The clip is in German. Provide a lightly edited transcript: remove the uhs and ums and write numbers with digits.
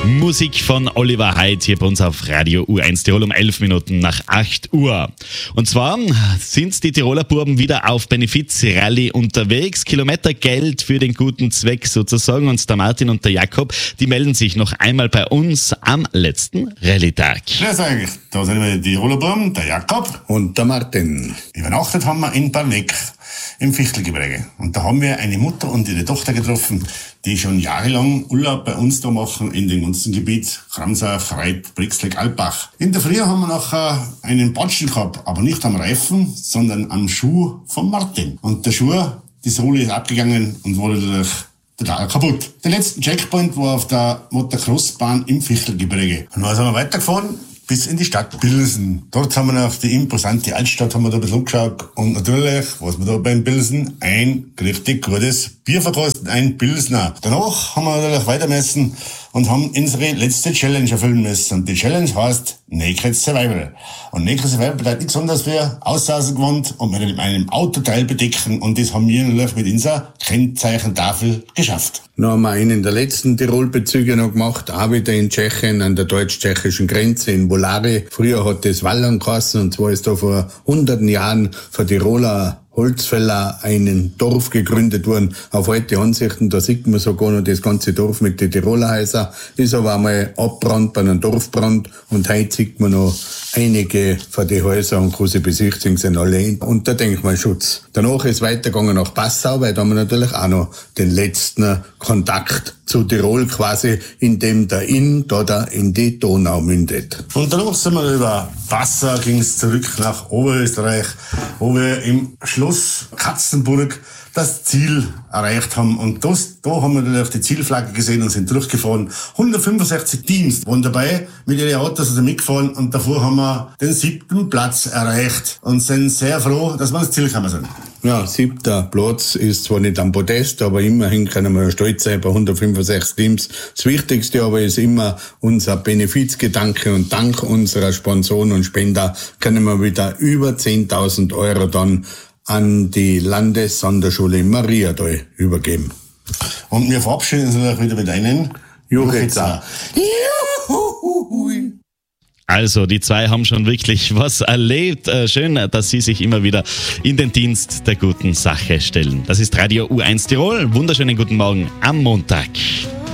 Musik von Oliver Heid hier bei uns auf Radio U1 Tirol um 11 Minuten nach 8 Uhr. Und zwar sind die Tiroler Buben wieder auf Benefiz-Rallye unterwegs. Kilometergeld für den guten Zweck sozusagen. Und der Martin und der Jakob, die melden sich noch einmal bei uns am letzten Rallye-Tag. Grüß euch, da sind wir die Tiroler Buben, der Jakob und der Martin. Übernachtet haben wir in Barneck im Fichtelgebirge. Und da haben wir eine Mutter und ihre Tochter getroffen, die schon jahrelang Urlaub bei uns da machen in dem ganzen Gebiet Kramsach, Reit, Brixleck, Alpbach. In der Früh haben wir nachher einen Patschen gehabt, aber nicht am Reifen, sondern am Schuh von Martin. Und der Schuh, die Sohle ist abgegangen und wurde dadurch total kaputt. Der letzte Checkpoint war auf der Motocrossbahn im Fichtelgebirge. Und dann sind wir weitergefahren bis in die Stadt Pilsen. Dort haben wir noch die imposante Altstadt, haben wir da ein bisschen umgeschaut. Und natürlich, was wir da beim Pilsen, ein richtig gutes Bier verkosten, ein Pilsner. Danach haben wir natürlich weiter müssen und haben unsere letzte Challenge erfüllen müssen. Und die Challenge heißt Naked Survival. Und Naked Survival bedeutet nichts anderes, dass wir auslassen gewohnt und mit einem Autoteil bedecken. Und das haben wir natürlich mit unserer Kennzeichentafel geschafft. Noch haben wir einen in der letzten Tirol-Bezüge noch gemacht, auch wieder in Tschechien, an der deutsch-tschechischen Grenze in Volare. Früher hat das Wallern geheißen, und zwar ist da vor hunderten Jahren von Tiroler Holzfäller ein Dorf gegründet worden. Auf alte Ansichten, da sieht man sogar noch das ganze Dorf mit den Tiroler Häusern. Ist aber einmal abbrannt bei einem Dorfbrand, und heute sieht man noch einige von den Häusern und kann sie besichtigen, sind alle unter Denkmalschutz. Danach ist weitergegangen nach Passau, weil da haben wir natürlich auch noch den letzten Kontakt zu Tirol quasi, in dem der Inn da in die Donau mündet. Und danach sind wir über Wasser, ging es zurück nach Oberösterreich, wo wir im Schloss Katzenburg das Ziel erreicht haben. Und da haben wir natürlich die Zielflagge gesehen und sind durchgefahren. 165 Teams waren dabei, mit ihren Autos also mitgefahren, und davor haben wir den 7. Platz erreicht und sind sehr froh, dass wir ans Ziel gekommen sind. Ja, 7. Platz ist zwar nicht am Podest, aber immerhin können wir stolz sein bei 165 Teams. Das Wichtigste aber ist immer unser Benefizgedanke, und dank unserer Sponsoren und Spender können wir wieder über 10.000 Euro dann an die Landessonderschule in Mariadal übergeben. Und wir verabschieden uns natürlich wieder mit einem Juchitzer. Also, die zwei haben schon wirklich was erlebt. Schön, dass sie sich immer wieder in den Dienst der guten Sache stellen. Das ist Radio U1 Tirol. Wunderschönen guten Morgen am Montag.